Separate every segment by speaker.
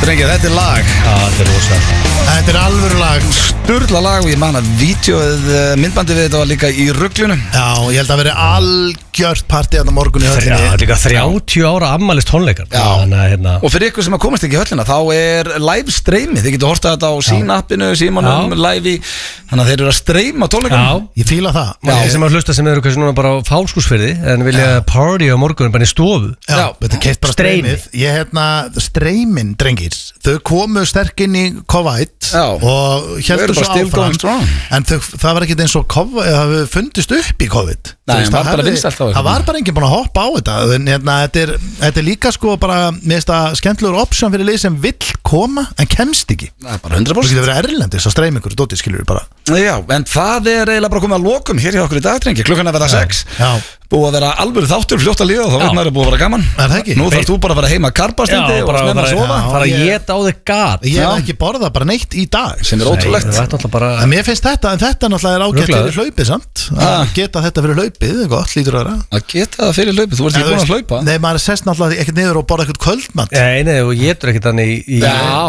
Speaker 1: Drengir, þetta er lag.
Speaker 2: Já, þetta er rosa.
Speaker 3: Þetta er alvöru lag.
Speaker 1: Sturla lag og ég man að vídeoið, myndbandi við þetta var líka í ruglunu.
Speaker 3: Já, ég held að veri algjört partí á morgun í
Speaker 2: Já,
Speaker 3: höllinni.
Speaker 2: þetta er líka 30 ára afmælist tónleikar.
Speaker 1: Já, og fyrir ykkur sem að komast ekki í höllina, þá er live streamið. Þið getur hortað þetta á sínappinu, símanum, live í. Þannig að þeir eru að streyma tónleikarnir.
Speaker 3: Ég fíla það.
Speaker 2: Þeir sem að hlusta sem eru kannski núna bara á Fáskursfirði en vilja party á morgun bara í stofu.
Speaker 3: Já, þetta er keitt bara streymið. Ég streymin, drengir, þau komu sterk inn í COVID og heldur svo áfram. En það var ekki eins og COVID, það fundist upp í COVID.
Speaker 1: Nei, það var bara vinsælt þá.
Speaker 3: Það var bara enginn búin að hoppa á þetta. Þetta er líka sko bara, mér finnst það skemmtilegur option fyrir lið sem vill koma en kemst ekki.
Speaker 1: Það er bara 100%.
Speaker 3: Það getur verið erlendis að streyma ykkur dótið, skilur við bara.
Speaker 1: Já, en það er eiginlega bara komið að lokum hér hjá okkur í dag, drengi. Klukkan að vera 6. Búið að vera alvöru þáttur, fljótt að líða, þá veit maður að búið að vera gaman.
Speaker 3: Er það ekki?
Speaker 1: Nú þarfst þú bara að vera heima að karpastindi og snemma að sofa.
Speaker 2: Bara að geta á þig gat.
Speaker 3: Ég hef ekki borðað bara neitt í dag.
Speaker 1: Sem er ótrúlegt.
Speaker 3: En mér finnst þetta náttúrulega er ágætt fyrir hlaupið samt. Að geta þetta fyrir hlaupið, gott, lítur að vera.
Speaker 1: Að geta það fyrir hlaupið, þú ert ekki búin að hlaupa.
Speaker 3: Nei, maður sest náttúrulega ekkert niður og borða eitthvað kvöldmat.
Speaker 2: Nei, og getur ekkert þannig í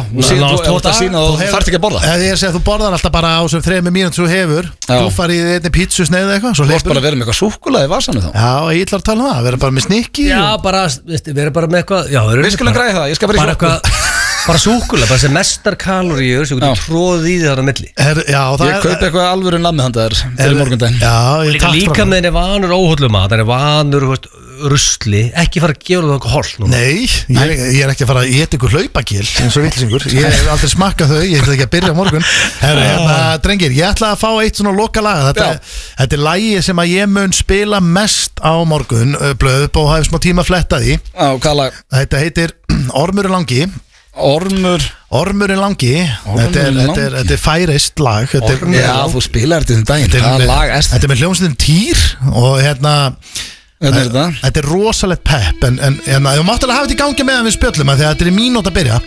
Speaker 3: Ég segi að þú borðar alltaf bara á þessum 3 mínútur sem þú hefur. Þú farið í einni pítsusneið eða eitthvað.
Speaker 1: Þú vorst bara að vera með eitthvað súkkulaði í vasanum þá.
Speaker 3: Já, ég ætlar að tala um það, vera bara með snikki.
Speaker 2: Já, vera bara með eitthvað.
Speaker 1: Við skulum græða það, ég skal bara í súkkulaði.
Speaker 2: Bara súkkulaði, bara sem mestar kaloríur sem getur tróðið í því þarna milli.
Speaker 1: Ég kaupi eitthvað alvöru nammi handar fyrir morgundaginn.
Speaker 2: Líka með henni vanur óhóllum að það er vanur rusli, ekki fara að gefa það eitthvað holl.
Speaker 3: Nei, ég er ekki að fara að geta ykkur hlaupagil eins og vilsingur. Ég hef aldrei smakkað þau, ég ætla ekki að byrja á morgun. Drengir, ég ætla að fá eitt svona lokalaga. Þetta er lagi sem að ég mun spila mest á morgun. Blöð upp og hafi smá tíma að fletta því. Þetta heitir Ormurinn langi. Ormurinn langi. Þetta er færist lag.
Speaker 1: Já, þú spilar þetta um daginn.
Speaker 3: Þetta er með hljómsveitin Týr og þetta er rosalegt pepp en þú mátt alveg hafa þetta í gangi meðan við spjöllum því að þetta er í mínúti að byrja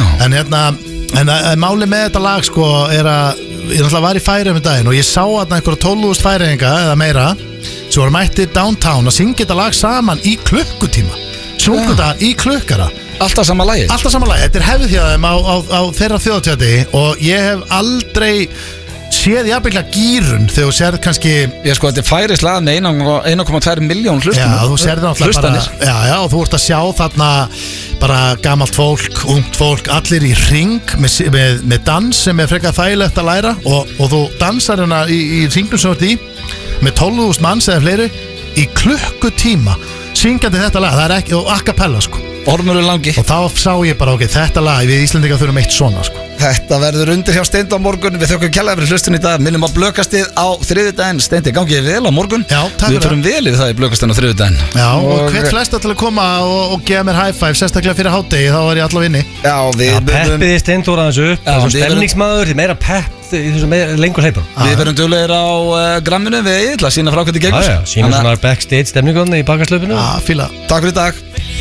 Speaker 3: en máli með þetta lag sko er að ég náttúrulega var í Færeyjum í daginn og ég sá að einhverja 12.000 færeyinga eða meira sem voru mættir downtown að syngja þetta lag saman í klukkutíma sungu þetta í klukkara.
Speaker 1: Alltaf sama lagi? Alltaf sama lagi,
Speaker 3: þetta er hefðið hjá þeim á þeirra þjóðatíðati og ég hef aldrei séð jafnvel að gýrun þegar þú sérð kannski
Speaker 1: sko þetta er færist lag með 1,2 miljón hlustunir.
Speaker 3: Já, þú sérð náttúrulega bara og þú ert að sjá þarna bara gamalt fólk, ungt fólk allir í ring með dans sem er frekar þægilegt að læra og þú dansar hérna í ringnum sem þú ert í með 12.000 manns eða fleiri í klukkutíma syngjandi þetta lag, það er ekki, og a cappella sko
Speaker 1: Ormurinn langi.
Speaker 3: Og þá sá ég bara, þetta lag, við Íslendingar þurfum eitt svona sko.
Speaker 1: Þetta verður undir hjá Steindi á morgun. Við þökkum kærlega fyrir hlustun í dag. Minnum á Blökastið á þriðjudaginn. Steindi, gangi vel á morgun.
Speaker 3: Já, takk fyrir það.
Speaker 1: Við förum vel yfir það í Blökastinn á þriðjudaginn.
Speaker 3: Já, og hvet flesta til að koma og gefa mér high five, sérstaklega fyrir hádegi, þá er ég allavega inni.
Speaker 1: Já,
Speaker 2: peppið í Steindór aðeins upp. Það er stemningsmaður, því meira pepp í þessum lengur hleypa.
Speaker 1: Við verðum duglegir á gramminu við Egill að sýna frá hvernig gengur.
Speaker 2: Sýna svona backstage stemningunni í bakaslaupinu.
Speaker 3: Fíla.
Speaker 1: Takk fyrir í dag.